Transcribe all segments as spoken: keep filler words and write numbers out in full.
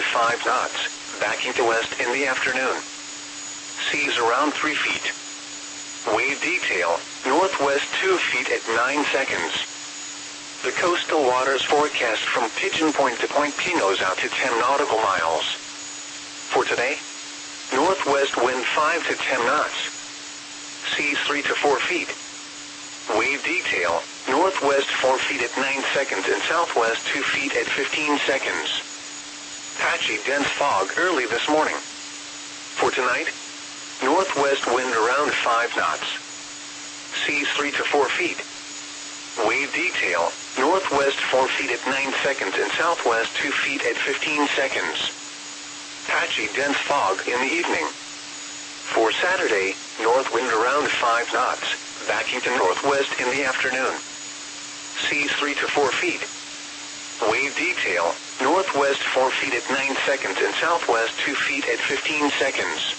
five knots, backing to west in the afternoon. Seas around three feet. Wave detail, northwest two feet at nine seconds. The coastal waters forecast from Pigeon Point to Point Pinos out to ten nautical miles. For today, northwest wind five to ten knots. Seas three to four feet. Wave detail, northwest four feet at nine seconds and southwest two feet at fifteen seconds. Patchy dense fog early this morning. For tonight, northwest wind around five knots. Seas three to four feet. Wave detail, northwest four feet at nine seconds and southwest two feet at fifteen seconds. Patchy dense fog in the evening. For Saturday, north wind around five knots, backing to northwest in the afternoon. Seas three to four feet. Wave detail, northwest four feet at nine seconds and southwest two feet at fifteen seconds.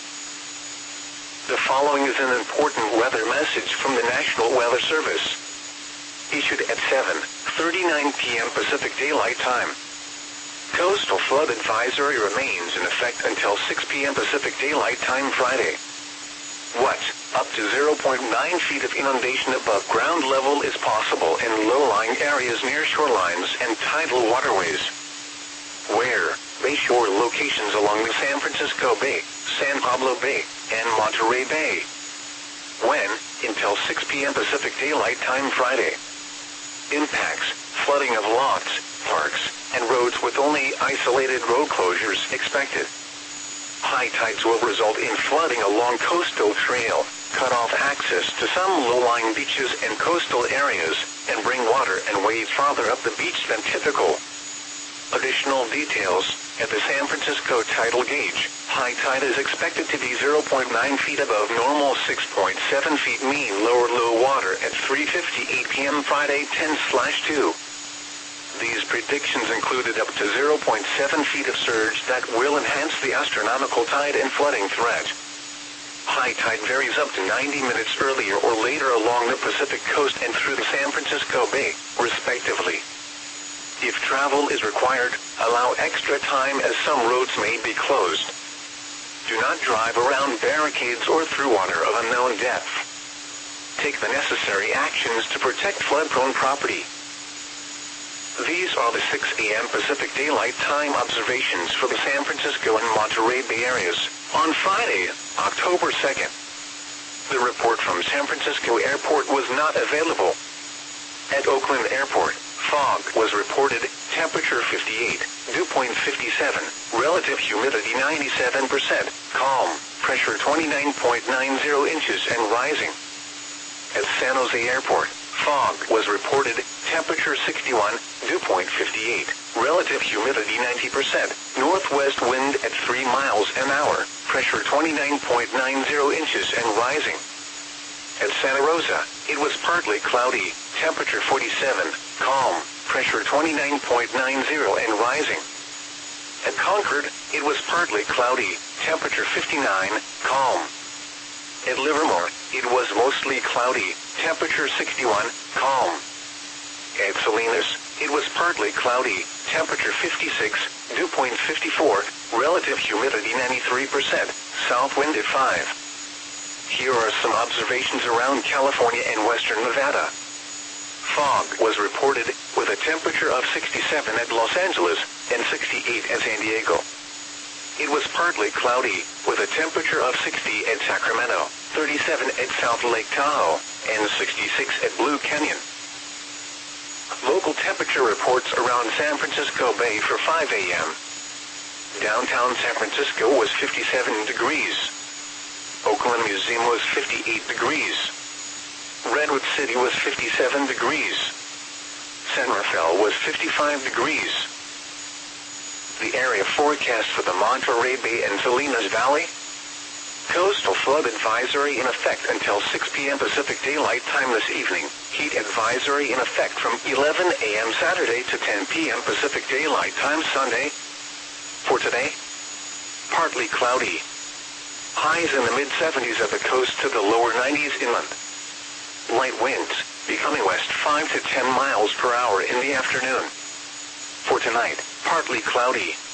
The following is an important weather message from the National Weather Service. Issued at seven thirty-nine p m Pacific Daylight Time. Coastal flood advisory remains in effect until six p m Pacific Daylight Time Friday. What? Up to zero point nine feet of inundation above ground level is possible in low-lying areas near shorelines and tidal waterways. Where? Bayshore locations along the San Francisco Bay, San Pablo Bay, and Monterey Bay. When? Until six p m Pacific Daylight Time Friday. Impacts, flooding of lots, parks, and roads with only isolated road closures expected. High tides will result in flooding along coastal trail, cut off access to some low-lying beaches and coastal areas, and bring water and waves farther up the beach than typical. Additional details, at the San Francisco tidal gauge, high tide is expected to be zero point nine feet above normal, six point seven feet mean lower low water at three fifty-eight p m Friday ten slash two. These predictions included up to zero point seven feet of surge that will enhance the astronomical tide and flooding threat. High tide varies up to ninety minutes earlier or later along the Pacific coast and through the San Francisco Bay, respectively. If travel is required, allow extra time as some roads may be closed. Do not drive around barricades or through water of unknown depth. Take the necessary actions to protect flood-prone property. These are the six a m Pacific Daylight Time observations for the San Francisco and Monterey Bay areas on Friday, October second. The report from San Francisco Airport was not available. At Oakland Airport, fog was reported, temperature fifty-eight, dew point fifty-seven, relative humidity ninety-seven percent, calm, pressure twenty-nine point nine zero inches and rising. At San Jose Airport, fog was reported, temperature sixty-one, dew point fifty-eight, relative humidity ninety percent, northwest wind at three miles an hour, pressure twenty-nine point nine zero inches and rising. At Santa Rosa, it was partly cloudy, temperature forty-seven, calm, pressure twenty-nine point nine zero and rising. At Concord, it was partly cloudy, temperature fifty-nine, calm. At Livermore, it was mostly cloudy, temperature sixty-one, calm. At Salinas, it was partly cloudy, temperature fifty-six, dew point fifty-four, relative humidity ninety-three percent, south wind at five. Here are some observations around California and western Nevada. Fog was reported, with a temperature of sixty-seven at Los Angeles and sixty-eight at San Diego. It was partly cloudy, with a temperature of sixty at Sacramento, thirty-seven at South Lake Tahoe, and sixty-six at Blue Canyon. Local temperature reports around San Francisco Bay for five a m Downtown San Francisco was fifty-seven degrees. Oakland Museum was fifty-eight degrees. Redwood City was fifty-seven degrees. San Rafael was fifty-five degrees. The area forecast for the Monterey Bay and Salinas Valley. Coastal flood advisory in effect until six p m Pacific Daylight Time this evening. Heat advisory in effect from eleven a m Saturday to ten p m Pacific Daylight Time Sunday. For today, partly cloudy. Highs in the mid seventies at the coast to the lower nineties inland. Light winds, becoming west five to ten miles per hour in the afternoon. For tonight, partly cloudy.